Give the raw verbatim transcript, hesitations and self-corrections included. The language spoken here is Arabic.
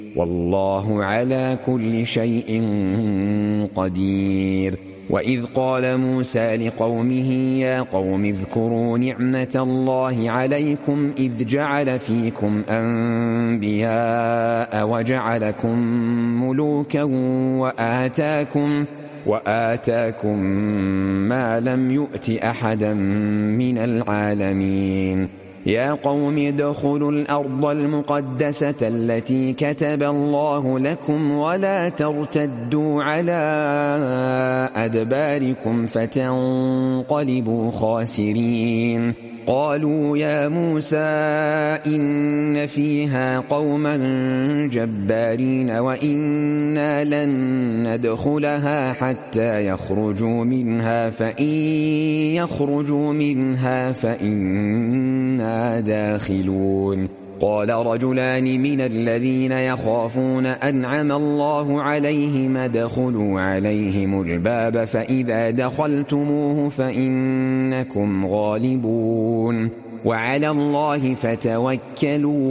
والله على كل شيء قدير. وإذ قال موسى لقومه يا قوم اذكروا نعمة الله عليكم إذ جعل فيكم أنبياء وجعلكم ملوكا وآتاكم, وآتاكم ما لم يؤت أحدا من العالمين. يا قوم ادخلوا الأرض المقدسة التي كتب الله لكم ولا ترتدوا على أدباركم فتنقلبوا خاسرين. قالوا يا موسى إن فيها قوما جبارين وإنا لن ندخلها حتى يخرجوا منها فإن يخرجوا منها فإنا داخلون. قال رجلان من الذين يخافون أنعم الله عليهم ادخلوا عليهم الباب فإذا دخلتموه فإنكم غالبون وعلى الله فتوكلوا